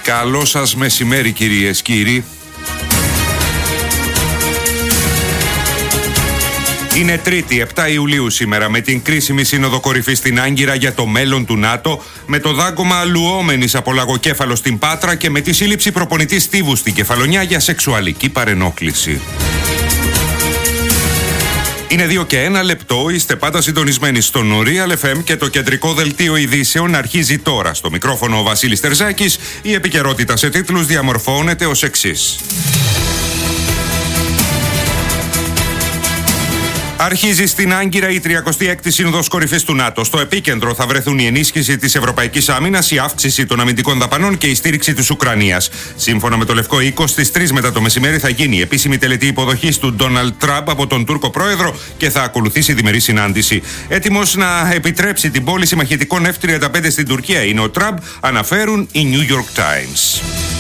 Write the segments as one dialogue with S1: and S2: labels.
S1: Καλό σας μεσημέρι, κυρίες, κύριοι. Είναι Τρίτη, 7 Ιουλίου σήμερα, με την κρίσιμη σύνοδο κορυφής στην Άγκυρα για το μέλλον του ΝΑΤΟ, με το δάγκωμα αλλουόμενης από λαγοκέφαλο στην Πάτρα και με τη σύλληψη προπονητή Στίβου στην Κεφαλονιά για σεξουαλική παρενόχληση. Είναι 2 και 1 λεπτό, είστε πάντα συντονισμένοι στον Real FM και το κεντρικό δελτίο ειδήσεων αρχίζει τώρα. Στο μικρόφωνο ο Βασίλης Τερζάκης, η επικαιρότητα σε τίτλους διαμορφώνεται ως εξής. Αρχίζει στην Άγκυρα η 36η Σύνοδος Κορυφής του ΝΑΤΟ. Στο επίκεντρο θα βρεθούν η ενίσχυση της Ευρωπαϊκής Άμυνας, η αύξηση των αμυντικών δαπανών και η στήριξη της Ουκρανίας. Σύμφωνα με το Λευκό Οίκο, στις 3 μετά το μεσημέρι θα γίνει η επίσημη τελετή υποδοχής του Ντόναλντ Τραμπ από τον Τούρκο πρόεδρο και θα ακολουθήσει διμερή συνάντηση. Έτοιμος να επιτρέψει την πώληση μαχητικών F-35 στην Τουρκία είναι ο Τραμπ, αναφέρουν οι New York Times.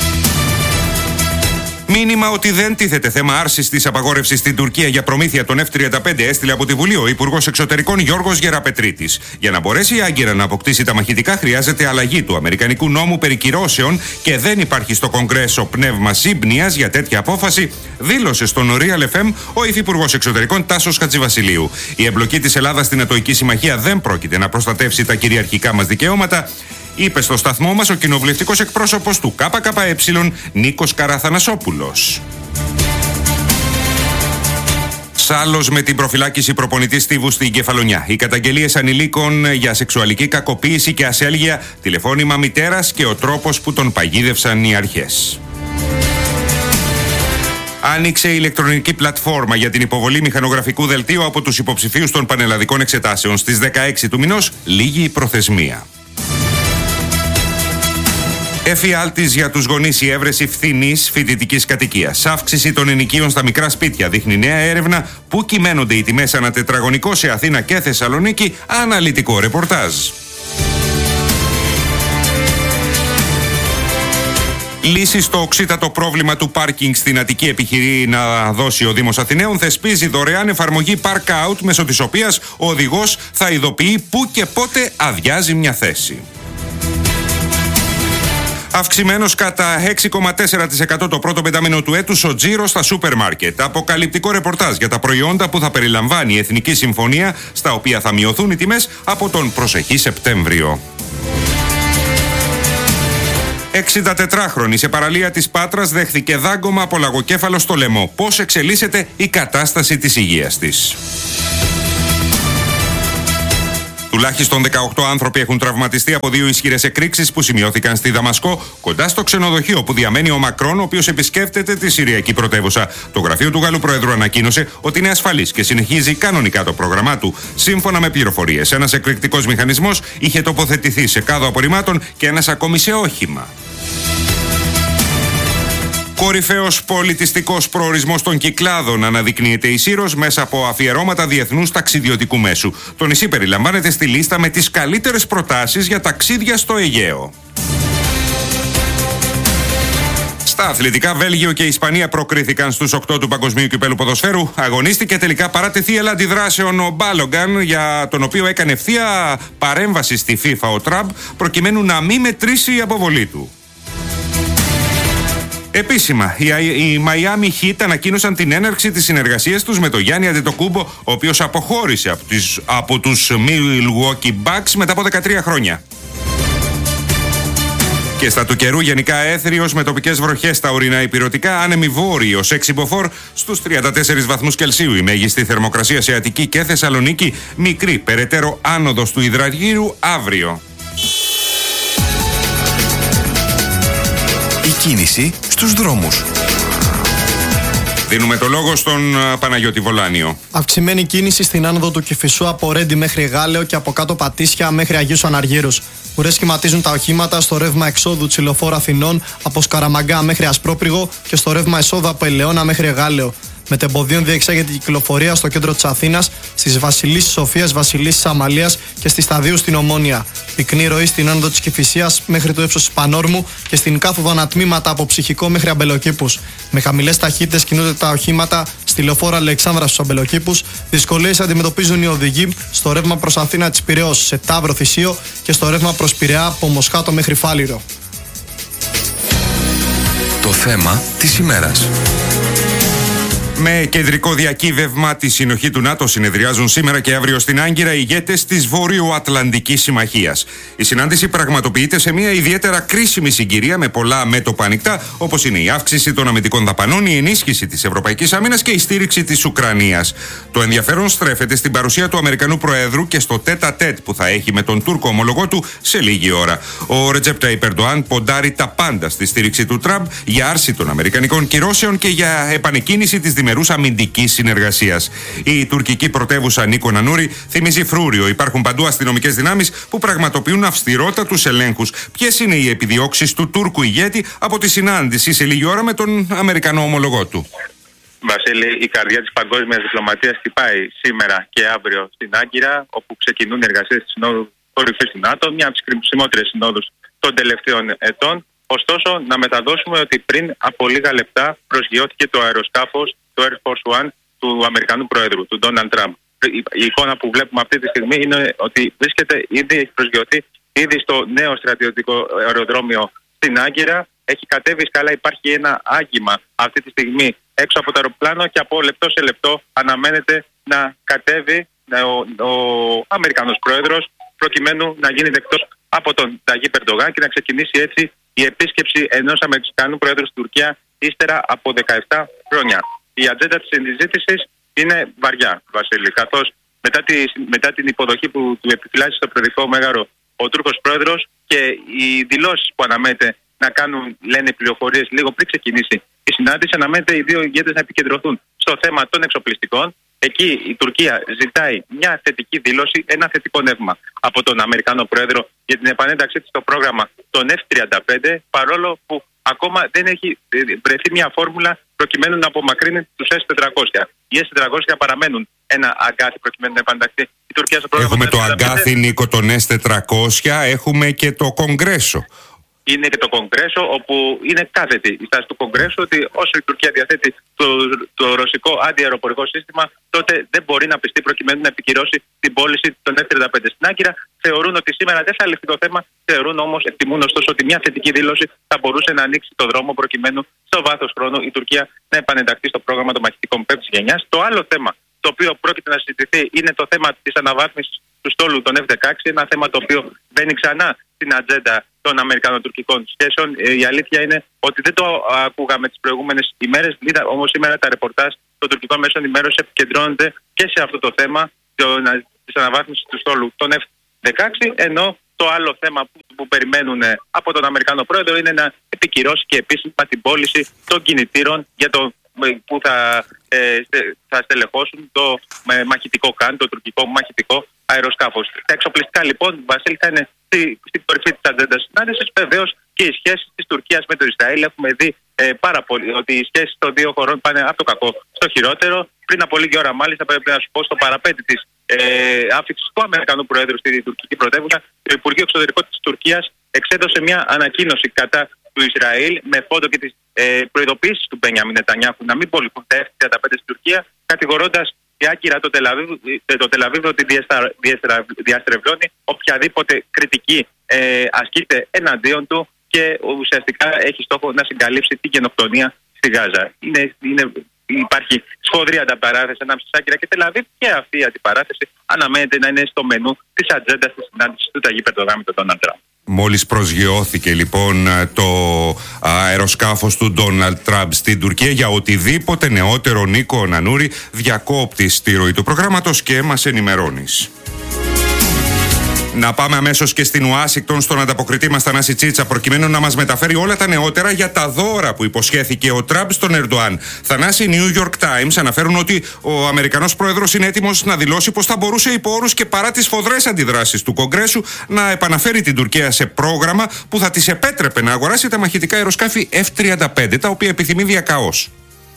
S1: Μήνυμα ότι δεν τίθεται θέμα άρσης της απαγόρευσης στην Τουρκία για προμήθεια των F-35 έστειλε από τη Βουλή ο Υπουργός Εξωτερικών Γιώργος Γεραπετρίτης. Για να μπορέσει η Άγκυρα να αποκτήσει τα μαχητικά, χρειάζεται αλλαγή του Αμερικανικού νόμου περί κυρώσεων και δεν υπάρχει στο Κογκρέσο πνεύμα σύμπνοιας για τέτοια απόφαση, δήλωσε στον Real FM ο Υφυπουργός Εξωτερικών Τάσος Χατζηβασιλείου. Η εμπλοκή της Ελλάδας στην Ατοική Συμμαχία δεν πρόκειται να προστατεύσει τα κυριαρχικά μας δικαιώματα, είπε στο σταθμό μας ο κοινοβουλευτικός εκπρόσωπος του ΚΚΕ, Νίκος Καραθανασόπουλος. Σάλος με την προφυλάκηση προπονητή Στίβου στην Κεφαλονιά. Οι καταγγελίες ανηλίκων για σεξουαλική κακοποίηση και ασέλγεια, τηλεφώνημα μητέρας και ο τρόπος που τον παγίδευσαν οι αρχές. Άνοιξε η ηλεκτρονική πλατφόρμα για την υποβολή μηχανογραφικού δελτίου από τους υποψηφίους των πανελλαδικών εξετάσεων. Στις 16 του μηνός λήγει η προθεσμία. Εφιάλτης για τους γονείς η έβρεση φθηνής φοιτητικής κατοικίας. Αύξηση των ενοικίων στα μικρά σπίτια δείχνει νέα έρευνα. Πού κυμαίνονται οι τιμές ανά τετραγωνικό σε Αθήνα και Θεσσαλονίκη, αναλυτικό ρεπορτάζ. Λύση στο οξύτατο πρόβλημα του πάρκινγκ στην Αττική επιχειρεί να δώσει ο Δήμος Αθηναίων. Θεσπίζει δωρεάν εφαρμογή Park Out, μέσω της οποίας ο οδηγός θα ειδοποιεί πού και πότε αδειάζει μια θέση. Αυξημένος κατά 6,4% το πρώτο πεντάμινο του έτους ο τζίρος στα σούπερ μάρκετ. Αποκαλυπτικό ρεπορτάζ για τα προϊόντα που θα περιλαμβάνει η Εθνική Συμφωνία, στα οποία θα μειωθούν οι τιμές από τον προσεχή Σεπτέμβριο. 64χρονη σε παραλία της Πάτρας δέχθηκε δάγκωμα από λαγοκέφαλο στο λαιμό. Πώς εξελίσσεται η κατάσταση της υγείας της. Τουλάχιστον 18 άνθρωποι έχουν τραυματιστεί από 2 ισχυρές εκρήξεις που σημειώθηκαν στη Δαμασκό, κοντά στο ξενοδοχείο που διαμένει ο Μακρόν, ο οποίος επισκέπτεται τη Συριακή πρωτεύουσα. Το γραφείο του Γάλλου Προέδρου ανακοίνωσε ότι είναι ασφαλής και συνεχίζει κανονικά το πρόγραμμά του. Σύμφωνα με πληροφορίες, ένας εκρηκτικός μηχανισμός είχε τοποθετηθεί σε κάδο απορριμμάτων και ένας ακόμη σε όχημα. Κορυφαίος πολιτιστικός προορισμός των Κυκλάδων αναδεικνύεται η Σύρος μέσα από αφιερώματα διεθνούς ταξιδιωτικού μέσου. Το νησί περιλαμβάνεται στη λίστα με τις καλύτερες προτάσεις για ταξίδια στο Αιγαίο. Στα αθλητικά, Βέλγιο και Ισπανία προκρίθηκαν στους 8 του Παγκοσμίου Κυπέλλου Ποδοσφαίρου. Αγωνίστηκε τελικά παράτεθεί έλα αντιδράσεων ο Μπάλογκαν, για τον οποίο έκανε ευθεία παρέμβαση στη FIFA ο Τραμπ, προκειμένου να μην μετρήσει η αποβολή του. Επίσημα, οι Miami Heat ανακοίνωσαν την έναρξη της συνεργασίας τους με τον Γιάννη Αντετοκούμπο, ο οποίος αποχώρησε από τους Milwaukee Bucks μετά από 13 χρόνια. Και στα του καιρού, γενικά έθριος με τοπικές βροχές στα ορεινά ηπειρωτικά, άνεμοι βόρειο ως 6 μποφόρ στους 34 βαθμούς Κελσίου. Η μέγιστη θερμοκρασία σε Αττική και Θεσσαλονίκη, μικρή περαιτέρω άνοδος του υδραργύρου αύριο.
S2: Η κίνηση στους δρόμους.
S1: Δίνουμε το λόγο στον Παναγιώτη Βολάνιο.
S3: Αυξημένη κίνηση στην άνοδο του Κηφισού από Ρέντι μέχρι Γάλεο και από κάτω Πατήσια μέχρι Αγίους Αναργύρους. Ουρές σχηματίζουν τα οχήματα στο ρεύμα εξόδου Τσιλοφόρου Αθηνών από Σκαραμαγκά μέχρι Ασπρόπριγο και στο ρεύμα εσόδου από Ελαιώνα μέχρι Γάλεο. Μετεμποδίων διεξάγεται η κυκλοφορία στο κέντρο της Αθήνας, στις Βασιλίσσης Σοφίας, Βασιλίσσης Αμαλίας και στη Σταδίου στην Ομόνια. Πυκνή ροή στην άνοδο της Κηφισίας μέχρι το ύψος της Πανόρμου και στην κάθοδο ανατμήματα από Ψυχικό μέχρι Αμπελοκήπους. Με χαμηλές ταχύτητες κινούνται τα οχήματα στη λεωφόρο Αλεξάνδρας στους Αμπελοκήπους. Δυσκολίες αντιμετωπίζουν οι οδηγοί στο ρεύμα προς Αθήνα της Πειραιώς, σε Ταύρο Θησίο και στο ρεύμα προς Πειραιά από Μοσχάτο μέχρι Φάληρο.
S2: Το θέμα της ημέρας.
S1: Με κεντρικό διακύβευμα τη συνοχή του ΝΑΤΟ συνεδριάζουν σήμερα και αύριο στην Άγκυρα οι ηγέτες της Βόρειο-Ατλαντικής Συμμαχίας. Η συνάντηση πραγματοποιείται σε μια ιδιαίτερα κρίσιμη συγκυρία με πολλά μέτωπα ανοιχτά, όπως είναι η αύξηση των αμυντικών δαπανών, η ενίσχυση της Ευρωπαϊκής Άμυνας και η στήριξη της Ουκρανίας. Το ενδιαφέρον στρέφεται στην παρουσία του Αμερικανού Προέδρου και στο τέτα-τέτ που θα έχει με τον Τούρκο ομολογό του σε λίγη ώρα. Ο Ρετζέπ Ταϊπ Ερντοάν ποντάρει τα πάντα στη στήριξη του Τραμπ για άρση των αμερικανικών κυρώσεων και για επανεκκίνηση της διμερούς αμυντικής συνεργασίας. Η τουρκική πρωτεύουσα Νίκο Νανούρη θυμίζει φρούριο. Υπάρχουν παντού αστυνομικές δυνάμεις που πραγματοποιούν αυστηρότατους ελέγχους. Ποιες είναι οι επιδιώξεις του Τούρκου ηγέτη από τη συνάντηση σε λίγη ώρα με τον Αμερικανό ομολογό του?
S4: Βασίλη, η καρδιά της παγκόσμιας διπλωματίας χτυπάει σήμερα και αύριο στην Άγκυρα, όπου ξεκινούν οι εργασίες της Συνόδου Κορυφής του ΝΑΤΟ, μια από τις κριμψιμότερες συνόδους των τελευταίων ετών. Ωστόσο, να μεταδώσουμε ότι πριν από λίγα λεπτά προσγειώθηκε το αεροσκάφος, το Air Force One, του Αμερικανού Προέδρου, του Ντόναλντ Τραμπ. Η εικόνα που βλέπουμε αυτή τη στιγμή είναι ότι έχει προσγειωθεί ήδη στο νέο στρατιωτικό αεροδρόμιο στην Άγκυρα. Έχει κατέβει σκάλα, υπάρχει ένα άγγιμα αυτή τη στιγμή έξω από το αεροπλάνο και από λεπτό σε λεπτό αναμένεται να κατέβει ο Αμερικανός Πρόεδρος προκειμένου να γίνει δεκτός από τον Ταγίπ Ερντογάν και να ξεκινήσει έτσι η επίσκεψη ενός Αμερικανού Πρόεδρου στην Τουρκία ύστερα από 17 χρόνια. Η ατζέντα της συζήτησης είναι βαριά, Βασίλη, καθώς μετά την υποδοχή που του επιφυλάσσει στο προεδρικό μέγαρο ο Τούρκος Πρόεδρος και οι δηλώσεις που αναμένεται να κάνουν, λένε πληροφορίες, λίγο πριν ξεκινήσει η συνάντηση, αναμένεται οι δύο ηγέτες να επικεντρωθούν στο θέμα των εξοπλιστικών. Εκεί η Τουρκία ζητάει μια θετική δήλωση, ένα θετικό νεύμα από τον Αμερικανό Πρόεδρο για την επανένταξή της στο πρόγραμμα των F-35, παρόλο που ακόμα δεν έχει βρεθεί μια φόρμουλα προκειμένου να απομακρύνει τους S-400. Οι S-400 παραμένουν ένα αγκάθι προκειμένου να επανενταχθεί η Τουρκία στο πρόγραμμα.
S1: Έχουμε το αγκάθι, Νίκο, των S-400, έχουμε και το Κογκρέσο.
S4: Είναι και το Κογκρέσο, όπου είναι κάθετη η στάση του Κογκρέσου ότι όσο η Τουρκία διαθέτει το ρωσικό αντιαεροπορικό σύστημα, τότε δεν μπορεί να πιστεί προκειμένου να επικυρώσει την πώληση των F-35 στην Άγκυρα. Θεωρούν ότι σήμερα δεν θα λυθεί το θέμα, εκτιμούν ωστόσο ότι μια θετική δήλωση θα μπορούσε να ανοίξει το δρόμο προκειμένου στο βάθος χρόνου η Τουρκία να επανενταχθεί στο πρόγραμμα των μαχητικών πέμπτης γενιάς. Το άλλο θέμα το οποίο πρόκειται να συζητηθεί είναι το θέμα της αναβάθμισης του στόλου των F-16, ένα θέμα το οποίο μπαίνει ξανά στην ατζέντα των Αμερικανοτουρκικών σχέσεων. Η αλήθεια είναι ότι δεν το ακούγαμε τις προηγούμενες ημέρες, όμως σήμερα τα ρεπορτάζ των τουρκικών μέσων ενημέρωσης επικεντρώνονται και σε αυτό το θέμα της αναβάθμισης του στόλου των F-16, ενώ το άλλο θέμα που περιμένουν από τον Αμερικανό Πρόεδρο είναι να επικυρώσει και επίσημα την πώληση των κινητήρων για που θα στελεχώσουν το μαχητικό ΚΑΝ, το τουρκικό μαχητικό αεροσκάφος. Τα εξοπλιστικά λοιπόν, Βασίλη, θα είναι στην κορυφή της ατζέντας της συνάντησης. Βεβαίως και οι σχέσεις της Τουρκίας με το Ισραήλ. Έχουμε δει πάρα πολύ ότι οι σχέσεις των δύο χωρών πάνε από το κακό στο χειρότερο. Πριν από λίγη ώρα, μάλιστα, πρέπει να σου πω, στο παραπέντε της άφηξης του Αμερικανού Προέδρου στη τουρκική πρωτεύουσα, το Υπουργείο Εξωτερικών της Τουρκίας εξέδωσε μια ανακοίνωση κατά του Ισραήλ με φόντο και τις προειδοποιήσεις του Μπενιάμιν Νετανιάχου να μην πολιθούν τα F-35 στην Τουρκία, κατηγορώντας η Άγκυρα το Τελαβίβ ότι διαστρεβλώνει οποιαδήποτε κριτική ασκείται εναντίον του και ουσιαστικά έχει στόχο να συγκαλύψει την γενοκτονία στη Γάζα. Υπάρχει σφοδρή ανταπαράθεση ανάμεσα στην Άγκυρα και Τελαβίβ και αυτή η αντιπαράθεση αναμένεται να είναι στο μενού της ατζέντας της συνάντησης του Ταγίπ Ερντογάν με τον Ντόναλντ Τραμπ.
S1: Μόλις προσγειώθηκε λοιπόν το αεροσκάφος του Ντόναλντ Τραμπ στην Τουρκία, για οτιδήποτε νεότερο, Νίκο Νανούρη, διακόπτεις τη ροή του προγράμματος και μας ενημερώνεις. Να πάμε αμέσως και στην Ουάσιγκτον στον ανταποκριτή μας Θανάση Τσίτσα, προκειμένου να μας μεταφέρει όλα τα νεότερα για τα δώρα που υποσχέθηκε ο Τραμπ στον Ερντοάν. Θανάση, New York Times αναφέρουν ότι ο Αμερικανός Πρόεδρος είναι έτοιμος να δηλώσει πως θα μπορούσε υπό όρους και παρά τις σφοδρές αντιδράσεις του Κογκρέσου να επαναφέρει την Τουρκία σε πρόγραμμα που θα της επέτρεπε να αγοράσει τα μαχητικά αεροσκάφη F-35, τα οποία επιθυμεί διακαώς.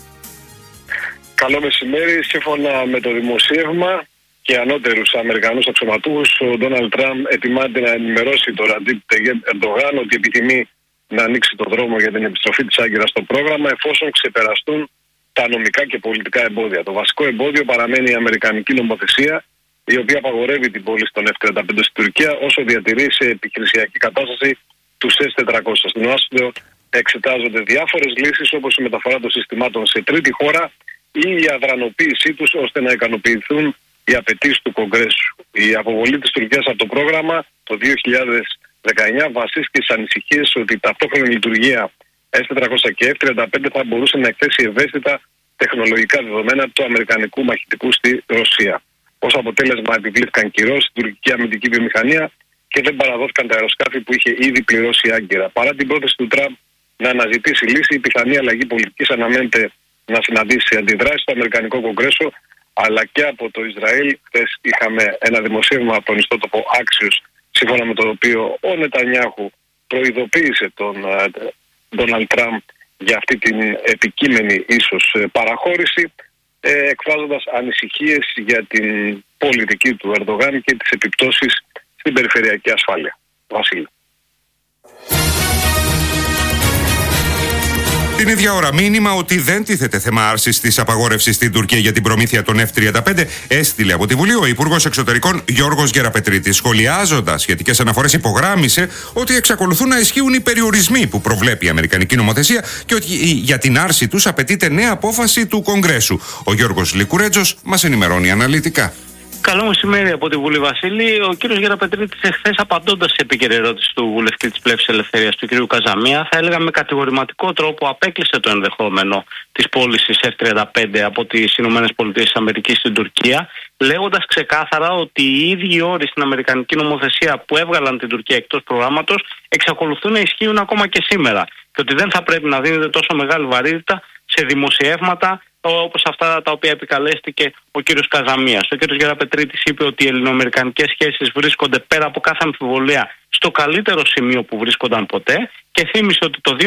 S5: Καλό μεσημέρι. Σύμφωνα με το δημοσίευμα και ανώτερους Αμερικανούς αξιωματούχους, ο Ντόναλντ Τραμπ ετοιμάζεται να ενημερώσει τον Ρετζέπ Ταγιέπ Ερντογάν ότι επιθυμεί να ανοίξει το δρόμο για την επιστροφή της Άγκυρας στο πρόγραμμα, εφόσον ξεπεραστούν τα νομικά και πολιτικά εμπόδια. Το βασικό εμπόδιο παραμένει η αμερικανική νομοθεσία, η οποία απαγορεύει την πώληση των F-35 στην Τουρκία όσο διατηρεί σε επιχειρησιακή κατάσταση τους S-400. Στην Ουάσιγκτον εξετάζονται διάφορες λύσεις, όπως η μεταφορά των συστημάτων σε τρίτη χώρα ή η αδρανοποίησή τους ώστε να ικανοποιηθούν οι απαιτήσεις του Κογκρέσου. Η αποβολή της Τουρκίας από το πρόγραμμα το 2019 βασίστηκε στις ανησυχίες ότι η ταυτόχρονη λειτουργία S-400 και F-35 θα μπορούσε να εκθέσει ευαίσθητα τεχνολογικά δεδομένα του αμερικανικού μαχητικού στη Ρωσία. Ως αποτέλεσμα, επιβλήθηκαν κυρώσεις στην τουρκική αμυντική βιομηχανία και δεν παραδόθηκαν τα αεροσκάφη που είχε ήδη πληρώσει άγκυρα. Παρά την πρόθεση του Τραμπ να αναζητήσει λύση, η πιθανή αλλαγή πολιτικής αναμένεται να συναντήσει αντιδράσεις στο αμερικανικό Κογκρέσο αλλά και από το Ισραήλ. Χθες είχαμε ένα δημοσίευμα από τον ιστότοπο Axios, σύμφωνα με το οποίο ο Νετανιάχου προειδοποίησε τον Ντόναλντ Τραμπ για αυτή την επικείμενη ίσως παραχώρηση, εκφράζοντας ανησυχίες για την πολιτική του Ερντογάν και τις επιπτώσεις στην περιφερειακή ασφάλεια. Βασίλη.
S1: Την ίδια ώρα, μήνυμα ότι δεν τίθεται θέμα άρσης της απαγόρευσης στην Τουρκία για την προμήθεια των F-35 έστειλε από τη Βουλή ο Υπουργός Εξωτερικών Γιώργος Γεραπετρίτης. Σχολιάζοντας σχετικές αναφορές, υπογράμμισε ότι εξακολουθούν να ισχύουν οι περιορισμοί που προβλέπει η Αμερικανική νομοθεσία και ότι για την άρση τους απαιτείται νέα απόφαση του Κογκρέσου. Ο Γιώργος Λικουρέτζος μας ενημερώνει αναλυτικά.
S6: Καλό μεσημέρι από τη Βουλή, Βασίλη. Ο κύριος Γεραπετρίτης εχθές, απαντώντας σε επίκαιρη ερώτηση του βουλευτή της Πλεύσης Ελευθερίας, του κύριου Καζαμία, θα έλεγα με κατηγορηματικό τρόπο απέκλεισε το ενδεχόμενο της πώλησης F-35 από τις ΗΠΑ στην Τουρκία, λέγοντας ξεκάθαρα ότι οι ίδιοι όροι στην αμερικανική νομοθεσία που έβγαλαν την Τουρκία εκτός προγράμματος εξακολουθούν να ισχύουν ακόμα και σήμερα. Και ότι δεν θα πρέπει να δίνεται τόσο μεγάλη βαρύτητα σε δημοσιεύματα όπως αυτά τα οποία επικαλέστηκε ο κύριος Καζαμίας. Ο κύριος Γεραπετρίτης είπε ότι οι ελληνοαμερικανικές σχέσεις βρίσκονται πέρα από κάθε αμφιβολία στο καλύτερο σημείο που βρίσκονταν ποτέ και θύμισε ότι το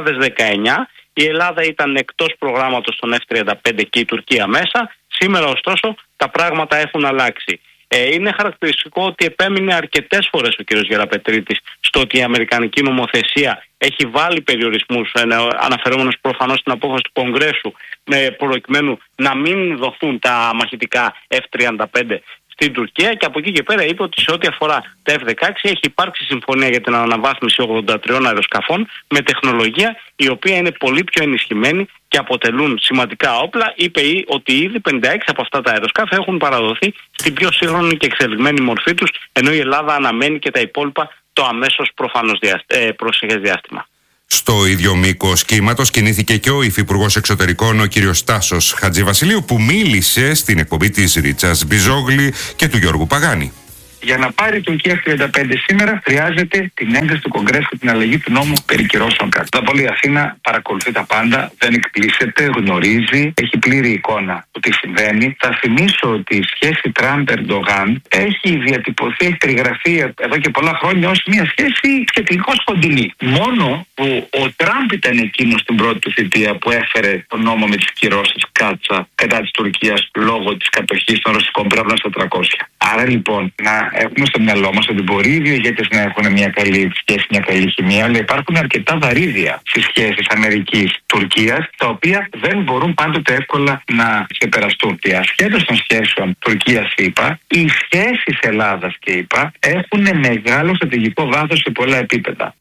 S6: 2019 η Ελλάδα ήταν εκτός προγράμματος των F-35 και η Τουρκία μέσα. Σήμερα ωστόσο τα πράγματα έχουν αλλάξει. Είναι χαρακτηριστικό ότι επέμεινε αρκετές φορές ο κ. Γεραπετρίτης στο ότι η αμερικανική νομοθεσία έχει βάλει περιορισμούς, αναφερόμενος προφανώς στην απόφαση του Κογκρέσου, προκειμένου να μην δοθούν τα μαχητικά F-35 στην Τουρκία, και από εκεί και πέρα είπε ότι σε ό,τι αφορά τα F-16 έχει υπάρξει συμφωνία για την αναβάθμιση 83 αεροσκαφών με τεχνολογία η οποία είναι πολύ πιο ενισχυμένη και αποτελούν σημαντικά όπλα. Είπε ότι ήδη 56 από αυτά τα αεροσκάφη έχουν παραδοθεί στην πιο σύγχρονη και εξελιγμένη μορφή τους, ενώ η Ελλάδα αναμένει και τα υπόλοιπα το αμέσως προφανώς προσεχές διάστημα.
S1: Στο ίδιο μήκος κύματος κινήθηκε και ο Υφυπουργός Εξωτερικών, ο κύριος Τάσος Χατζηβασιλείου, που μίλησε στην εκπομπή της Ρίτσας Μπιζόγλη και του Γιώργου Παγάνη.
S7: Για να πάρει η Τουρκία F-35 σήμερα, χρειάζεται την έγκριση του Κογκρέσου, την αλλαγή του νόμου περί κυρώσεων κάτω. Το πολύ Αθήνα παρακολουθεί τα πάντα, δεν εκπλήσεται, γνωρίζει, έχει πλήρη εικόνα του τι συμβαίνει. Θα θυμίσω ότι η σχέση Τραμπ-Ερντογάν έχει διατυπωθεί, έχει περιγραφεί εδώ και πολλά χρόνια ως μια σχέση σχετικώς κοντινή. Μόνο που ο Τραμπ ήταν εκείνος στην πρώτη του θητεία που έφερε τον νόμο με τις κυρώσεις κάτσα κατά της Τουρκίας λόγω της κατοχής των ρωσικών πυράβλων στα 300. Άρα λοιπόν να έχουμε στο μυαλό μας ότι μπορεί οι δύο ηγέτες να έχουν μια καλή σχέση, μια καλή χημεία, αλλά υπάρχουν αρκετά βαρύδια στις σχέσεις Αμερικής-Τουρκίας, τα οποία δεν μπορούν πάντοτε εύκολα να ξεπεραστούν. Και ασχέτως των σχέσεων Τουρκίας-ΗΠΑ, οι σχέσεις Ελλάδας και ΗΠΑ έχουν μεγάλο στρατηγικό βάθος σε πολλά επίπεδα.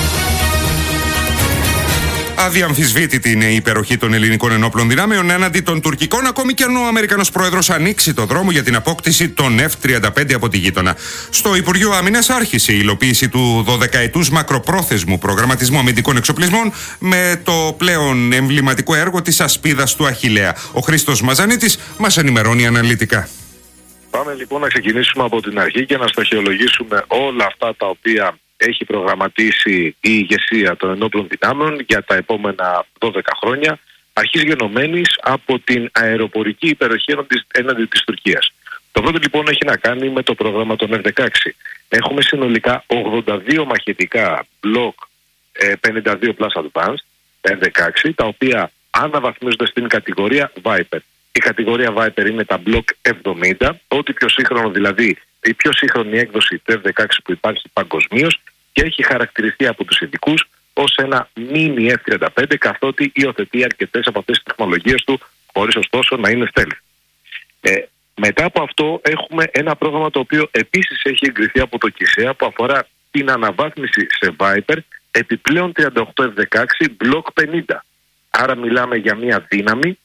S1: Αδιαμφισβήτητη είναι η υπεροχή των ελληνικών ενόπλων δυνάμεων έναντι των τουρκικών, ακόμη και αν ο Αμερικανός Πρόεδρος ανοίξει το δρόμο για την απόκτηση των F-35 από τη γείτονα. Στο Υπουργείο Άμυνας άρχισε η υλοποίηση του 12ετούς μακροπρόθεσμου προγραμματισμού αμυντικών εξοπλισμών με το πλέον εμβληματικό έργο της ασπίδας του Αχιλλέα. Ο Χρήστος Μαζανίτης μας ενημερώνει αναλυτικά.
S8: Πάμε λοιπόν να ξεκινήσουμε από την αρχή και να στοχεολογήσουμε όλα αυτά τα οποία έχει προγραμματίσει η ηγεσία των ενόπλων δυνάμεων για τα επόμενα 12 χρόνια, αρχής γενομένης από την αεροπορική υπεροχή έναντι της Τουρκίας. Το πρώτο λοιπόν έχει να κάνει με το πρόγραμμα των F-16. Έχουμε συνολικά 82 μαχητικά Block 52 Plus Advanced F-16, τα οποία αναβαθμίζονται στην κατηγορία Viper. Η κατηγορία Viper είναι τα Block 70, ό,τι πιο σύγχρονο, δηλαδή η πιο σύγχρονη έκδοση του F-16 που υπάρχει παγκοσμίως, και έχει χαρακτηριστεί από τους ειδικούς ως ένα mini F-35, καθότι υιοθετεί αρκετές από αυτές τις τεχνολογίες του, χωρίς ωστόσο να είναι stealth. Μετά από αυτό έχουμε ένα πρόγραμμα το οποίο επίσης έχει εγκριθεί από το ΚΙΣΕΑ, που αφορά την αναβάθμιση σε Viper Επιπλέον 38 F-16 μπλοκ 50. Άρα μιλάμε για μια δύναμη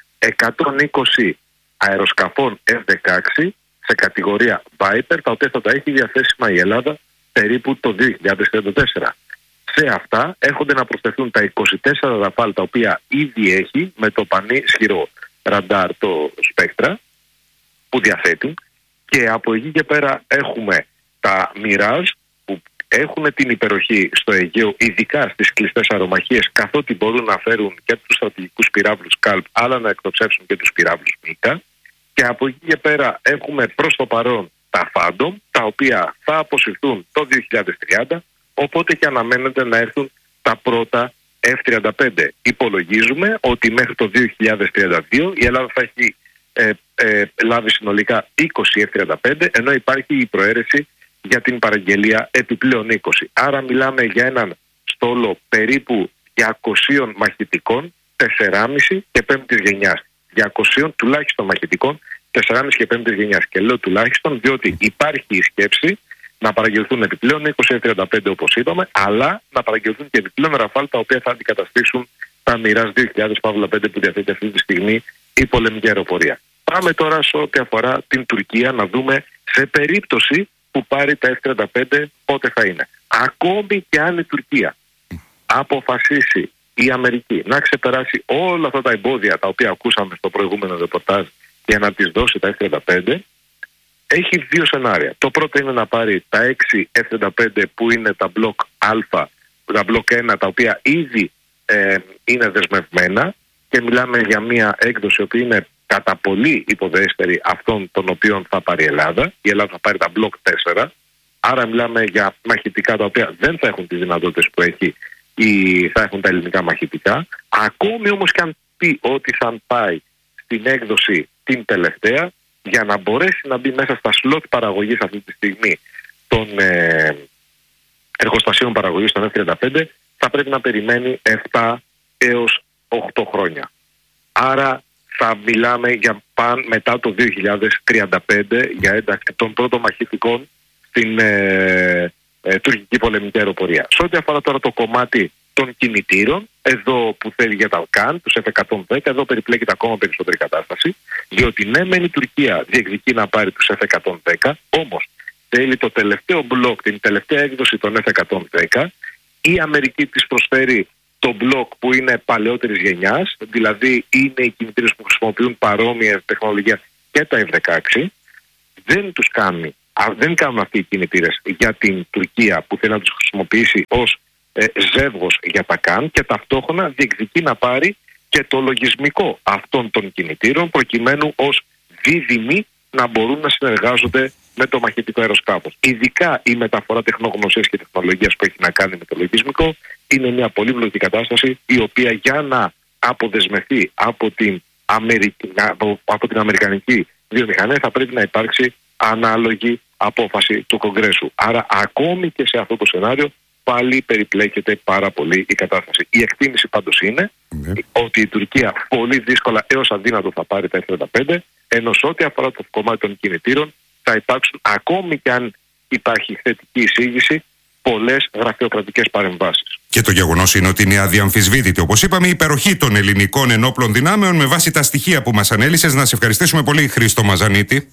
S8: 120 αεροσκαφών F-16 σε κατηγορία Viper, τα οποία θα τα έχει διαθέσιμα η Ελλάδα περίπου το 2034. Σε αυτά έρχονται να προσθεθούν τα 24 Rafale, τα οποία ήδη έχει με το πανίσχυρο ραντάρ το Spectra που διαθέτουν, και από εκεί και πέρα έχουμε τα Mirage που έχουν την υπεροχή στο Αιγαίο, ειδικά στις κλειστές αερομαχίες, καθότι μπορούν να φέρουν και τους στρατηγικούς πυράβλους Scalp, αλλά να εκτοξεύσουν και τους πυράβλους Mika. Και από εκεί και πέρα έχουμε προς το παρόν τα Phantom, τα οποία θα αποσυρθούν το 2030, οπότε και αναμένεται να έρθουν τα πρώτα F-35. Υπολογίζουμε ότι μέχρι το 2032 η Ελλάδα θα έχει λάβει συνολικά 20 F-35, ενώ υπάρχει η προαίρεση για την παραγγελία επιπλέον 20. Άρα μιλάμε για έναν στόλο περίπου 200 μαχητικών 4,5 και 5ης γενιάς. 200 τουλάχιστον μαχητικών 4,5 και 5ης γενιάς. Και λέω τουλάχιστον διότι υπάρχει η σκέψη να παραγγελθούν επιπλέον 20 F-35 όπως είπαμε, αλλά να παραγγελθούν και επιπλέον Rafale, τα οποία θα αντικαταστήσουν τα Mirage 2000-5 που διαθέτει αυτή τη στιγμή η πολεμική αεροπορία. Πάμε τώρα σε ό,τι αφορά την Τουρκία, να δούμε σε περίπτωση που πάρει τα F-35 πότε θα είναι. Ακόμη και αν η Τουρκία αποφασίσει η Αμερική να ξεπεράσει όλα αυτά τα εμπόδια τα οποία ακούσαμε στο προηγούμενο ρεπορτάζ για να της δώσει τα F-35, έχει δύο σενάρια. Το πρώτο είναι να πάρει τα 6 F-35 που είναι τα μπλοκ Α, τα μπλοκ 1, τα οποία ήδη είναι δεσμευμένα, και μιλάμε για μια έκδοση που είναι κατά πολύ υποδέστερη αυτών των οποίων θα πάρει η Ελλάδα. Η Ελλάδα θα πάρει τα μπλοκ 4, άρα μιλάμε για μαχητικά τα οποία δεν θα έχουν τις δυνατότητες που έχει ή θα έχουν τα ελληνικά μαχητικά. Ακόμη όμως και αν πει ότι θα πάει στην έκδοση την τελευταία, για να μπορέσει να μπει μέσα στα σλότ παραγωγής αυτή τη στιγμή των εργοστασίων παραγωγής των F-35, θα πρέπει να περιμένει 7 έως 8 χρόνια. Άρα θα μιλάμε για μετά το 2035 για ένταξη των πρώτων μαχητικών στην τουρκική πολεμική αεροπορία. Σε ό,τι αφορά τώρα το κομμάτι των κινητήρων, εδώ που θέλει για τα ΚΑΝ, τους F-110, εδώ περιπλέκεται ακόμα περισσότερη κατάσταση, διότι ναι μεν η Τουρκία διεκδικεί να πάρει τους F-110, όμως θέλει το τελευταίο μπλοκ, την τελευταία έκδοση των F-110, η Αμερική της προσφέρει το μπλοκ που είναι παλαιότερης γενιάς, δηλαδή είναι οι κινητήρες που χρησιμοποιούν παρόμοια τεχνολογία και τα F-16, δεν κάνουν αυτοί οι κινητήρες για την Τουρκία που θέλει να τους χρησιμοποιήσει ως ζεύγος για τα ΚΑΝ, και ταυτόχρονα διεκδικεί να πάρει και το λογισμικό αυτών των κινητήρων προκειμένου ως δίδυμοι να μπορούν να συνεργάζονται με το μαχητικό αεροσκάφος. Ειδικά η μεταφορά τεχνογνωσίας και τεχνολογίας που έχει να κάνει με το λογισμικό είναι μια πολύπλοκη κατάσταση, η οποία για να αποδεσμευτεί από την αμερικανική βιομηχανία θα πρέπει να υπάρξει ανάλογη απόφαση του Κογκρέσου. Άρα ακόμη και σε αυτό το σενάριο πάλι περιπλέκεται πάρα πολύ η κατάσταση. Η εκτίμηση πάντως είναι ότι η Τουρκία πολύ δύσκολα έως αδύνατο θα πάρει τα F-35, ενώ σε ό,τι αφορά το κομμάτι των κινητήρων θα υπάρξουν, ακόμη και αν υπάρχει θετική εισήγηση, πολλές γραφειοκρατικές παρεμβάσεις.
S1: Και το γεγονός είναι ότι είναι αδιαμφισβήτητη, όπως είπαμε, η υπεροχή των ελληνικών ενόπλων δυνάμεων με βάση τα στοιχεία που μας ανέλυσες. Να σε ευχαριστήσουμε πολύ, Χρήστο Μαζανίτη.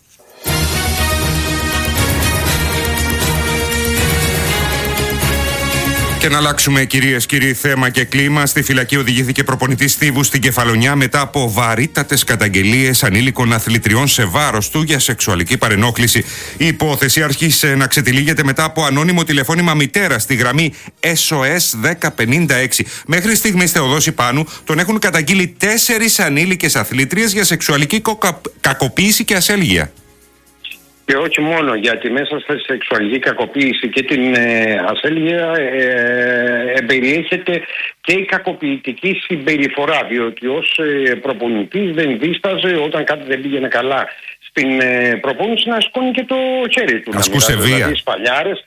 S1: Και να αλλάξουμε, κυρίες και κύριοι, θέμα και κλίμα. Στη φυλακή οδηγήθηκε προπονητής Στίβου στην Κεφαλονιά μετά από βαρύτατες καταγγελίες ανήλικων αθλητριών σε βάρος του για σεξουαλική παρενόχληση. Η υπόθεση άρχισε να ξετυλίγεται μετά από ανώνυμο τηλεφώνημα μητέρα στη γραμμή SOS 1056. Μέχρι στιγμής, Θεοδόση Πάνου, τον έχουν καταγγείλει 4 ανήλικες αθλήτριες για σεξουαλική κακοποίηση και ασέλγεια.
S9: Και όχι μόνο, γιατί μέσα στη σεξουαλική κακοποίηση και την ασέλγεια περιέχεται και η κακοποιητική συμπεριφορά, διότι ως προπονητής δεν δίσταζε όταν κάτι δεν πήγαινε καλά στην προπόνηση να σηκώνει και το χέρι του.
S1: Ασκούσε βία.
S9: Δηλαδή σπαλιάρες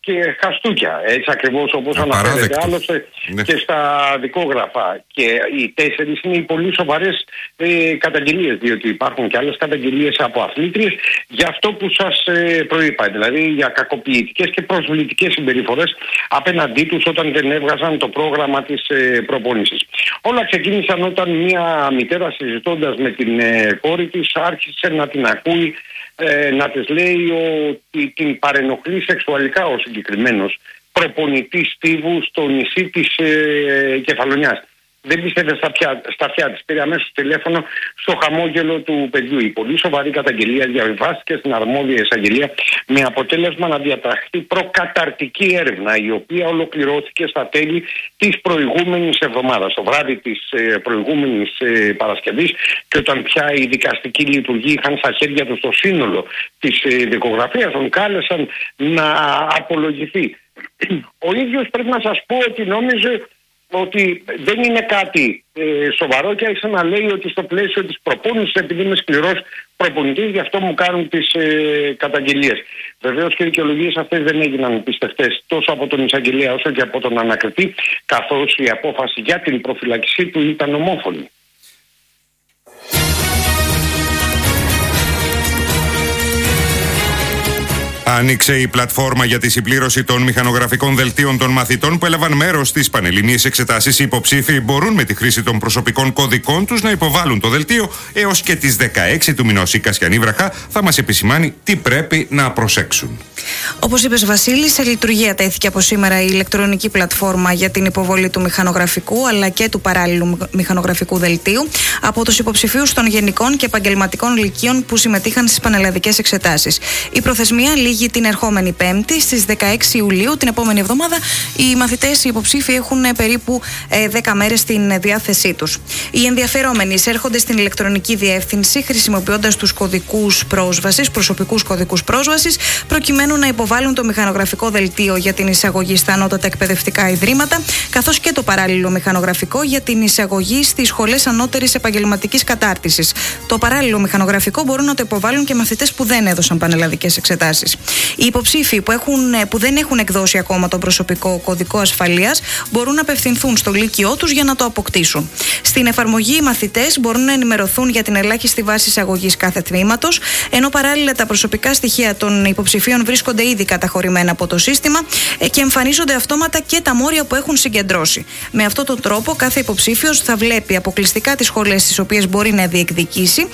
S9: και χαστούκια. Έτσι ακριβώς όπως αναφέρεται άλλωστε και στα δικόγραφα. Και οι 4 είναι οι πολύ σοβαρές καταγγελίες, διότι υπάρχουν και άλλες καταγγελίες από αθλήτριες για αυτό που σας προείπα. Δηλαδή για κακοποιητικές και προσβλητικές συμπεριφορές απέναντί τους όταν δεν έβγαζαν το πρόγραμμα της προπόνησης. Όλα ξεκίνησαν όταν μια μητέρα, συζητώντας με την κόρη της, άρχισε να την ακούει να της λέει ότι την παρενοχλεί σεξουαλικά ο συγκεκριμένος προπονητής Στίβου στο νησί της Κεφαλονιάς. Δεν πίστευε στα αυτιά της. Πήρε αμέσως τηλέφωνο στο χαμόγελο του παιδιού. Η πολύ σοβαρή καταγγελία διαβιβάστηκε στην αρμόδια εισαγγελία με αποτέλεσμα να διατραχθεί προκαταρτική έρευνα, η οποία ολοκληρώθηκε στα τέλη της προηγούμενης εβδομάδας, το βράδυ της προηγούμενης Παρασκευής, και όταν πια οι δικαστικοί λειτουργοί είχαν στα χέρια τους το σύνολο της δικογραφίας, τον κάλεσαν να απολογηθεί. Ο ίδιος πρέπει να σας πω ότι νόμιζε ότι δεν είναι κάτι σοβαρό και άρχισε να λέει ότι στο πλαίσιο της προπόνησης, επειδή είμαι σκληρός προπονητής, γι' αυτό μου κάνουν τις καταγγελίες. Βεβαίως και οι δικαιολογίες αυτές δεν έγιναν πιστευτές τόσο από τον εισαγγελέα όσο και από τον ανακριτή, καθώς η απόφαση για την προφυλακισή του ήταν ομόφωνη.
S1: Άνοιξε η πλατφόρμα για τη συμπλήρωση των μηχανογραφικών δελτίων των μαθητών που έλαβαν μέρος στις πανελληνίες εξετάσεις. Οι υποψήφοι μπορούν με τη χρήση των προσωπικών κωδικών τους να υποβάλουν το δελτίο έως και τις 16 του μηνός. Η Κασιανή Βραχά θα μας επισημάνει τι πρέπει να προσέξουν.
S10: Όπως είπες, Βασίλη, σε λειτουργία τέθηκε από σήμερα η ηλεκτρονική πλατφόρμα για την υποβολή του μηχανογραφικού αλλά και του παράλληλου μηχανογραφικού δελτίου από τους υποψηφίους των γενικών και επαγγελματικών λυκείων που συμμετείχαν στις πανελλαδικές εξετάσεις. Η προθεσμία λήγει την ερχόμενη Πέμπτη στις 16 Ιουλίου. Την επόμενη εβδομάδα οι μαθητές, οι υποψήφοι, έχουν περίπου 10 μέρες στην διάθεσή τους. Οι ενδιαφερόμενοι εισέρχονται στην ηλεκτρονική διεύθυνση χρησιμοποιώντας τους κωδικούς πρόσβασης, προσωπικούς κωδικούς πρόσβασης, προκειμένου να υποβάλουν το μηχανογραφικό δελτίο για την εισαγωγή στα ανώτατα εκπαιδευτικά ιδρύματα, καθώς και το παράλληλο μηχανογραφικό για την εισαγωγή στις σχολές ανώτερης επαγγελματικής κατάρτισης. Το παράλληλο μηχανογραφικό μπορούν να το υποβάλουν και μαθητές που δεν έδωσαν πανελλαδικές εξετάσεις. Οι υποψήφοι που δεν έχουν εκδώσει ακόμα το προσωπικό κωδικό ασφαλείας μπορούν να απευθυνθούν στο λύκειό τους για να το αποκτήσουν. Στην εφαρμογή, οι μαθητές μπορούν να ενημερωθούν για την ελάχιστη βάση εισαγωγής κάθε τμήματος, ενώ παράλληλα τα προσωπικά στοιχεία των υποψηφίων βρίσκονται ήδη καταχωρημένα από το σύστημα και εμφανίζονται αυτόματα και τα μόρια που έχουν συγκεντρώσει. Με αυτόν τον τρόπο, κάθε υποψήφιος θα βλέπει αποκλειστικά τις σχολές στις οποίες μπορεί να διεκδικήσει,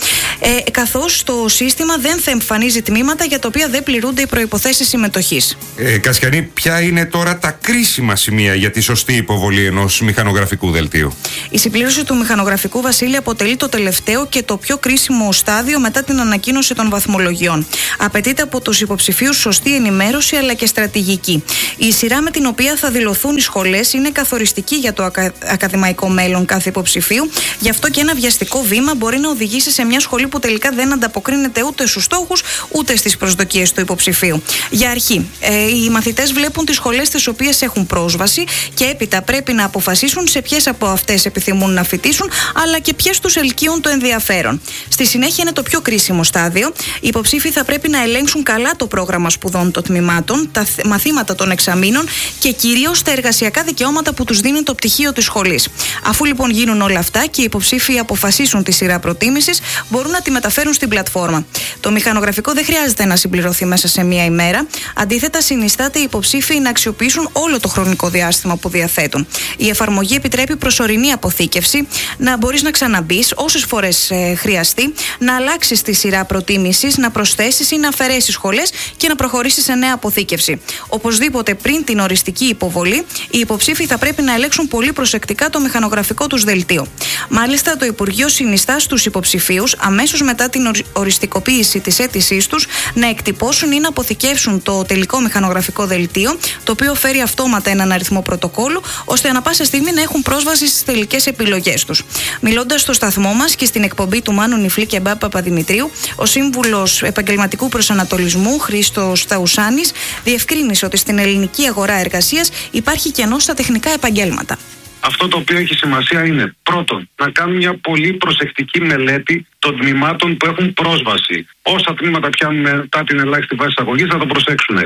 S10: καθώς το σύστημα δεν θα εμφανίζει τμήματα για τα οποία δεν πληρούνται οι προϋποθέσεις συμμετοχής.
S1: Κασιανή, ποια είναι τώρα τα κρίσιμα σημεία για τη σωστή υποβολή ενός μηχανογραφικού δελτίου?
S10: Η συμπλήρωση του μηχανογραφικού, Βασίλη, αποτελεί το τελευταίο και το πιο κρίσιμο στάδιο μετά την ανακοίνωση των βαθμολογιών. Απαιτείται από τους υποψηφίους σωστή ενημέρωση αλλά και στρατηγική. Η σειρά με την οποία θα δηλωθούν οι σχολές είναι καθοριστική για το ακαδημαϊκό μέλλον κάθε υποψηφίου. Γι' αυτό και ένα βιαστικό βήμα μπορεί να οδηγήσει σε μια σχολή που τελικά δεν ανταποκρίνεται ούτε στους στόχους ούτε στις προσδοκίες του υποψηφίου. Για αρχή, οι μαθητές βλέπουν τις σχολές στις οποίες έχουν πρόσβαση και έπειτα πρέπει να αποφασίσουν σε ποιες από αυτές επιθυμούν να φοιτήσουν, αλλά και ποιες τους ελκύουν το ενδιαφέρον. Στη συνέχεια είναι το πιο κρίσιμο στάδιο. Οι υποψήφοι θα πρέπει να ελέγξουν καλά το πρόγραμμα σπουδών των τμήματων, τα μαθήματα των εξαμήνων και κυρίως τα εργασιακά δικαιώματα που τους δίνει το πτυχίο της σχολής. Αφού λοιπόν γίνουν όλα αυτά και οι υποψήφοι αποφασίσουν τη σειρά προτίμησης, μπορούν να τη μεταφέρουν στην πλατφόρμα. Το μηχανογραφικό δεν χρειάζεται να συμπληρωθεί μέσα σε μία ημέρα. Αντίθετα, συνιστάται οι υποψήφοι να αξιοποιήσουν όλο το χρονικό διάστημα που διαθέτουν. Η εφαρμογή επιτρέπει προσωρινή αποθήκευση, να μπορείς να ξαναμπείς όσες φορές χρειαστεί, να αλλάξεις τη σειρά προτίμησης, να προσθέσεις ή να αφαιρέσεις σχολές και να προχωρήσεις σε νέα αποθήκευση. Οπωσδήποτε, πριν την οριστική υποβολή, οι υποψήφοι θα πρέπει να ελέγξουν πολύ προσεκτικά το μηχανογραφικό τους δελτίο. Μάλιστα, το Υπουργείο συνιστά στους υποψηφίους, αμέσως μετά την οριστικοποίηση της αίτησής τους, να εκτυπώσουν ή να αποθηκεύσουν το τελικό μηχανογραφικό δελτίο, το οποίο φέρει αυτόματα έναν αριθμό πρωτοκόλλου, ώστε ανά πάσα στιγμή να έχουν πρόσβαση στις τελικές επιλογές τους. Μιλώντας στο σταθμό μας και στην εκπομπή του Μάνου Νιφλή και Μπάπα Παπαδημητρίου, ο σύμβουλος επαγγελματικού προσανατολισμού Χρήστος Θαουσάνης διευκρίνησε ότι στην ελληνική αγορά εργασίας υπάρχει κενό στα τεχνικά επαγγέλματα.
S11: Αυτό το οποίο έχει σημασία είναι πρώτον να κάνουν μια πολύ προσεκτική μελέτη των τμήματων που έχουν πρόσβαση. Όσα τμήματα πιάνουν μετά την ελάχιστη βάση εισαγωγής θα το προσέξουν.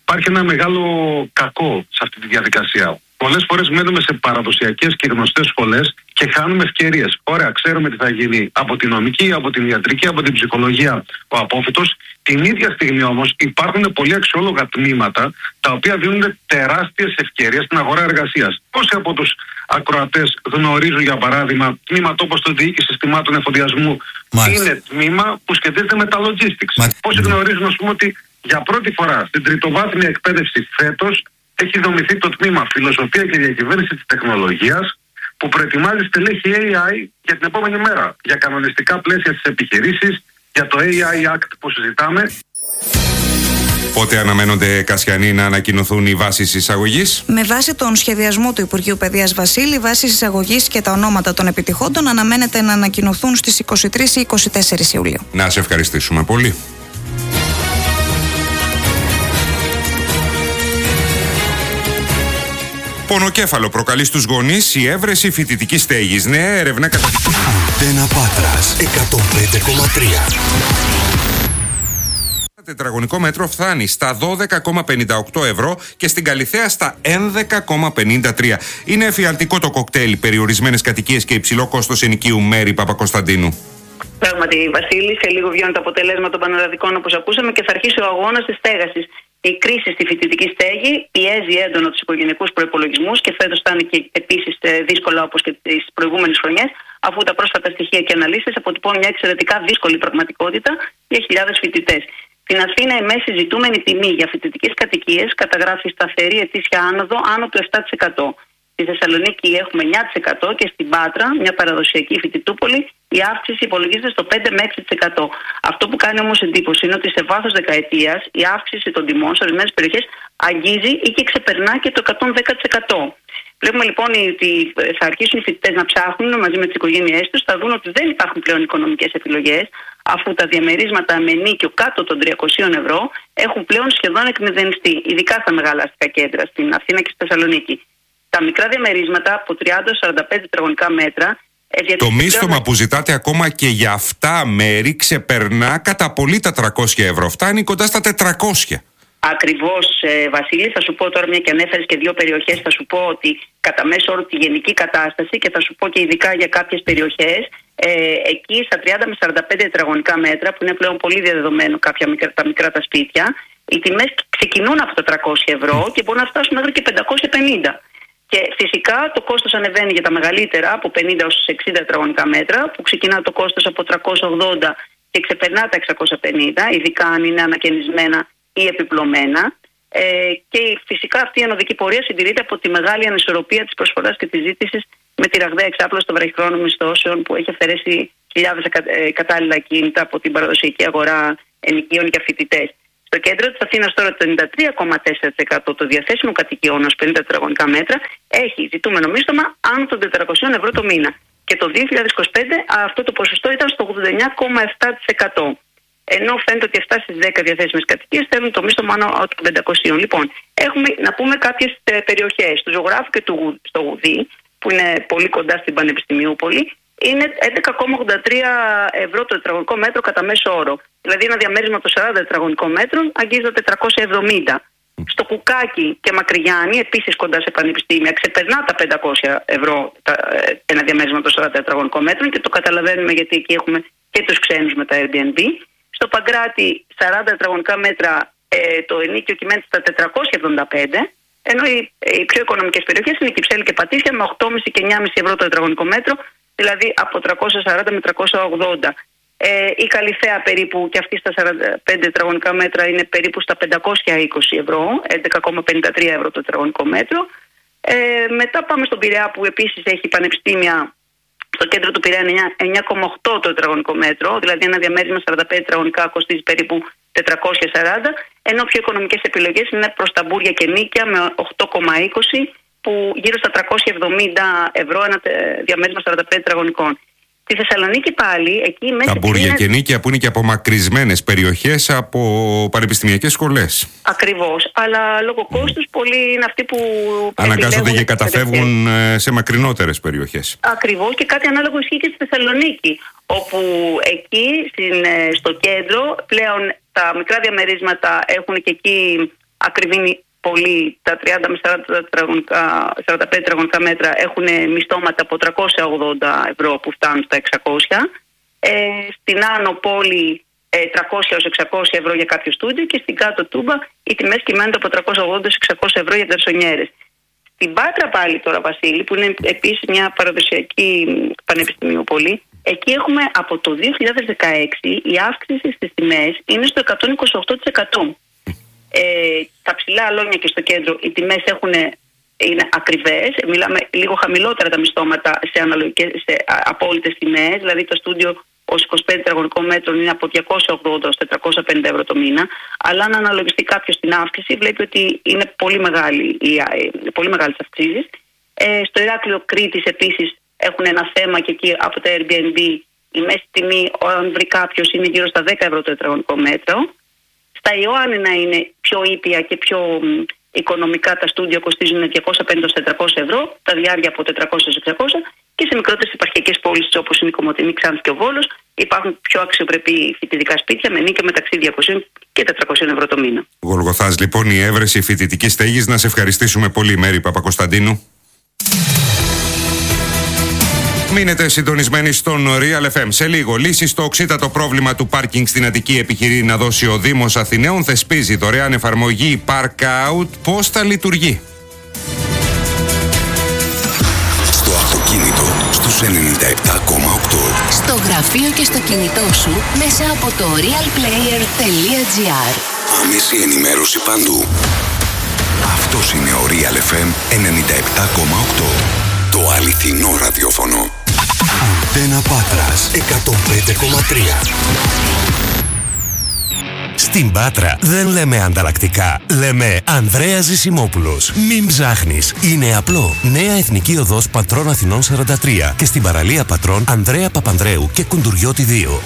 S11: υπάρχει ένα μεγάλο κακό σε αυτή τη διαδικασία. Πολλές φορές μένουμε σε παραδοσιακές και γνωστές σχολές και χάνουμε ευκαιρίες. Ωραία, ξέρουμε τι θα γίνει από την νομική, από την ιατρική, από την ψυχολογία ο απόφοιτος. Την ίδια στιγμή όμως υπάρχουν πολύ αξιόλογα τμήματα τα οποία δίνουν τεράστιες ευκαιρίες στην αγορά εργασίας. Πόσοι από τους ακροατές γνωρίζουν, για παράδειγμα, τμήματα όπως το διοίκηση συστημάτων εφοδιασμού, είναι τμήμα που σχετίζεται με τα logistics. Πόσοι γνωρίζουν, ας πούμε, ότι για πρώτη φορά στην τριτοβάθμια εκπαίδευση φέτος έχει δομηθεί το τμήμα Φιλοσοφία και Διακυβέρνηση της Τεχνολογίας, που προετοιμάζει στελέχη AI για την επόμενη μέρα, για κανονιστικά πλαίσια στις επιχειρήσεις, για το AI Act που συζητάμε.
S1: Πότε αναμένονται, Κασιανοί, να ανακοινωθούν οι βάσεις εισαγωγής?
S10: Με βάση τον σχεδιασμό του Υπουργείου Παιδείας, Βασίλη, οι βάσεις εισαγωγής και τα ονόματα των επιτυχόντων αναμένεται να ανακοινωθούν στις 23 ή 24 Ιουλίου.
S1: Να σε ευχαριστήσουμε πολύ. Πονοκέφαλο προκαλεί στους γονείς η έβρεση φοιτητικής στέγης. Νέα έρευνα καταδεικνύει.
S2: Αντένα Πάτρας 105,3.
S1: Το τετραγωνικό μέτρο φτάνει στα 12,58 ευρώ και στην Καλιθέα στα 11,53. Είναι εφιαλτικό το κοκτέιλ, περιορισμένες κατοικίες και υψηλό κόστος ενοικίου. Μέρη Παπακοσταντίνου.
S12: Πράγματι, Βασίλη, σε λίγο βγαίνουν τα αποτελέσματα των πανελλαδικών, όπως ακούσαμε, και θα αρχίσει ο αγώνας της στέγασης. Η κρίση στη φοιτητική στέγη πιέζει έντονα τους οικογενειακούς προϋπολογισμούς και φέτος θα είναι και επίσης δύσκολα όπως και τις προηγούμενες χρονιές, αφού τα πρόσφατα στοιχεία και αναλύσεις αποτυπώνουν μια εξαιρετικά δύσκολη πραγματικότητα για χιλιάδες φοιτητές. Στην Αθήνα, η μέση ζητούμενη τιμή για φοιτητικές κατοικίες καταγράφει σταθερή ετήσια άνοδο άνω του 7%. Στη Θεσσαλονίκη έχουμε 9% και στην Πάτρα, μια παραδοσιακή φοιτητούπολη, η αύξηση υπολογίζεται στο 5 με 6%. Αυτό που κάνει όμως εντύπωση είναι ότι σε βάθος δεκαετίας η αύξηση των τιμών σε ορισμένες περιοχές αγγίζει ή και ξεπερνά και το 110%. Βλέπουμε λοιπόν ότι θα αρχίσουν οι φοιτητές να ψάχνουν μαζί με τις οικογένειές τους, θα δουν ότι δεν υπάρχουν πλέον οικονομικές επιλογές, αφού τα διαμερίσματα με ενίκιο κάτω των 300 ευρώ έχουν πλέον σχεδόν εκμηδενιστεί, ειδικά στα μεγάλα αστικά κέντρα, στην Αθήνα και στη Θεσσαλονίκη. Τα μικρά διαμερίσματα από 30-45 τετραγωνικά μέτρα.
S1: Το μίστομα που ζητάτε ακόμα και για αυτά μέρη ξεπερνά κατά πολύ τα 300 ευρώ. Φτάνει κοντά στα 400.
S12: Ακριβώς, Βασίλη, θα σου πω τώρα, μια και ανέφερες και δύο περιοχές, θα σου πω ότι κατά μέσο όρο τη γενική κατάσταση και θα σου πω και ειδικά για κάποιες περιοχές, εκεί στα 30 με 45 τετραγωνικά μέτρα, που είναι πλέον πολύ διαδεδομένο τα μικρά τα σπίτια, οι τιμές ξεκινούν από τα 300 ευρώ και μπορούν να φτάσουν μέχρι και 550. Και φυσικά το κόστος ανεβαίνει για τα μεγαλύτερα, από 50 έως 60 τετραγωνικά μέτρα, που ξεκινά το κόστος από 380 και ξεπερνά τα 650, ειδικά αν είναι ανακαινισμένα ή επιπλωμένα. Και φυσικά αυτή η ανωδική πορεία συντηρείται από τη μεγάλη ανισορροπία της προσφοράς και της ζήτησης, με τη ραγδαία εξάπλωση των βραχυχρόνων μισθώσεων που έχει αφαιρέσει χιλιάδες κατάλληλα κίνητα από την παραδοσιακή αγορά ενοικίων για φοιτητές. Στο κέντρο της Αθήνας τώρα το 93,4% των διαθέσιμων κατοικιών ως 50 τετραγωνικά μέτρα έχει ζητούμενο μίστομα άνω των 400 ευρώ το μήνα. Και το 2025 αυτό το ποσοστό ήταν στο 89,7%. Ενώ φαίνεται ότι 7 στις 10 διαθέσιμες κατοικίες θέλουν το μίστομα άνω των 500. Λοιπόν, έχουμε να πούμε κάποιες περιοχές. Στο Ζωγράφου και στο Γουδί, που είναι πολύ κοντά στην Πανεπιστημιούπολη, είναι 11,83 ευρώ το τετραγωνικό μέτρο κατά μέσο όρο. Δηλαδή ένα διαμέρισμα των 40 τετραγωνικών μέτρων αγγίζει τα 470. Στο Κουκάκι και Μακρυγιάννη, επίσης κοντά σε πανεπιστήμια, ξεπερνά τα 500 ευρώ ένα διαμέρισμα των 40 τετραγωνικών μέτρων και το καταλαβαίνουμε γιατί εκεί έχουμε και τους ξένους με τα Airbnb. Στο Παγκράτη, 40 τετραγωνικά μέτρα, το ενίκιο κυμαίνεται στα 475, ενώ οι πιο οικονομικές περιοχές είναι η Κυψέλη και Πατήσια με 8,5 και 9,5 ευρώ το τετραγωνικό μέτρο, δηλαδή από 340 με 380. Η Καλιθέα περίπου και αυτή στα 45 τετραγωνικά μέτρα είναι περίπου στα 520 ευρώ, 11,53 ευρώ το τετραγωνικό μέτρο. Μετά πάμε στον Πειραιά που επίσης έχει πανεπιστήμια. Στο κέντρο του Πειραιά 9,8 το τετραγωνικό μέτρο, δηλαδή ένα διαμέρισμα 45 τετραγωνικά κοστίζει περίπου 440, ενώ πιο οικονομικές επιλογές είναι προς τα Μπούρια και Νίκαια με 8,20 που γύρω στα 370 ευρώ ένα διαμέρισμα 45 τετραγωνικών. Στη Θεσσαλονίκη πάλι, εκεί μέσα.
S1: Τα Μπούρια και Νίκαια που είναι και απομακρυσμένες περιοχές από πανεπιστημιακές σχολές.
S12: Ακριβώς, αλλά λόγω κόστους πολλοί είναι αυτοί που
S1: αναγκάζονται και καταφεύγουν σε μακρινότερες περιοχές.
S12: Ακριβώς, και κάτι ανάλογο ισχύει και στη Θεσσαλονίκη, όπου εκεί στο κέντρο πλέον τα μικρά διαμερίσματα έχουν και εκεί ακριβήνει πολύ. Τα 30 με 45 τετραγωνικά μέτρα έχουν μισθώματα από 380 ευρώ που φτάνουν στα 600. Στην Άνω Πόλη 300 έως 600 ευρώ για κάποιο στούντιο και στην Κάτω Τούμπα οι τιμές κυμαίνονται από 380-600 ευρώ για γκαρσονιέρες. Στην Πάτρα πάλι τώρα, Βασίλη, που είναι επίσης μια παραδοσιακή πανεπιστημίου πόλη, εκεί έχουμε από το 2016 η αύξηση στις τιμές είναι στο 128%. Τα ψηλά αλόνια και στο κέντρο οι τιμές είναι ακριβές, μιλάμε λίγο χαμηλότερα τα μισθώματα σε απόλυτες τιμές, δηλαδή το στούντιο ως 25 τετραγωνικών μέτρων είναι από 280 έως 450 ευρώ το μήνα, αλλά αν αναλογιστεί κάποιος την αύξηση βλέπει ότι είναι πολύ μεγάλες αυξήσεις. Στο Ηράκλειο Κρήτης επίσης έχουν ένα θέμα και εκεί από τα Airbnb η μέση τιμή, αν βρει κάποιος, είναι γύρω στα 10 ευρώ το τετραγωνικό μέτρο. Στα Ιωάννινα είναι πιο ήπια και πιο οικονομικά, τα στούντιο κοστίζουν 250-400 ευρώ, τα διάρκεια από 400-600 και σε μικρότερες επαρχιακές πόλεις όπως είναι η Κομοτηνή, Ξάνθη και ο Βόλος υπάρχουν πιο αξιοπρεπή φοιτητικά σπίτια με νίκια μεταξύ 200 και 400 ευρώ το μήνα.
S1: Γολγοθάς λοιπόν η έβρεση φοιτητικής στέγης. Να σε ευχαριστήσουμε πολύ, Μέρη Παπακοσταντίνου. Μείνετε συντονισμένοι στον Real FM. Σε λίγο, λύση στο οξύτατο πρόβλημα του πάρκινγκ στην Αττική επιχειρεί να δώσει ο Δήμος Αθηναίων. Θεσπίζει δωρεάν εφαρμογή Park Out. Πώς θα λειτουργεί?
S2: Στο αυτοκίνητο στους 97,8.
S13: Στο γραφείο και στο κινητό σου μέσα από το realplayer.gr.
S2: Άμεση ενημέρωση παντού. Αυτός είναι ο Real FM 97,8. Το αληθινό ραδιόφωνο. Αντένα Πάτρας 105,3.
S14: Στην Πάτρα δεν λέμε ανταλλακτικά. Λέμε Ανδρέας Ζησιμόπουλος. Μην ψάχνεις. Είναι απλό. Νέα Εθνική Οδός Πατρών Αθηνών 43 και στην παραλία Πατρών Ανδρέα Παπανδρέου και Κουντουριώτη 2.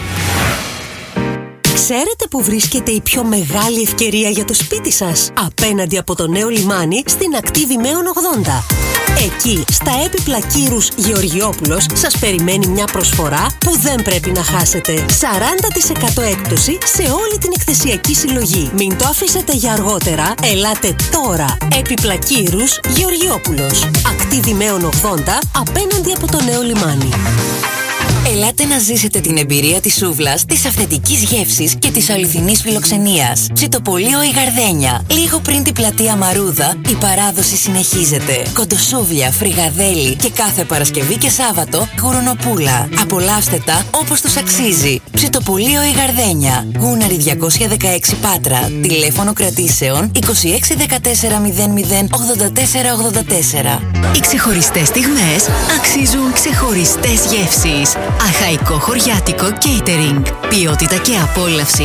S15: Ξέρετε που βρίσκεται η πιο μεγάλη ευκαιρία για το σπίτι σας? Απέναντι από το νέο λιμάνι στην ακτή Δημαίων 80. Εκεί, στα έπιπλα Κύρους Γεωργιόπουλος, σας περιμένει μια προσφορά που δεν πρέπει να χάσετε. 40% έκπτωση σε όλη την εκθεσιακή συλλογή. Μην το αφήσετε για αργότερα. Ελάτε τώρα. Έπιπλα Κύρους Γεωργιόπουλος. Ακτή Δημαίων 80, απέναντι από το νέο λιμάνι.
S13: Ελάτε να ζήσετε την εμπειρία της σούβλας, της αυθεντικής γεύσης και της αληθινής φιλοξενίας. Ψητοπολείο η Γαρδένια. Λίγο πριν την πλατεία Μαρούδα, η παράδοση συνεχίζεται. Κοντοσούβλια, φρυγαδέλι και κάθε Παρασκευή και Σάββατο γουρνοπούλα. Απολαύστε τα όπως τους αξίζει. Ψητοπολείο η Γαρδένια. Γούναρη 216 Πάτρα. Τηλέφωνο κρατήσεων 2614 00 8484.
S16: Οι ξεχωριστές στιγμές αξίζουν ξεχωριστές γεύσεις. Αχαϊκό χωριάτικο catering. Ποιότητα και απόλαυση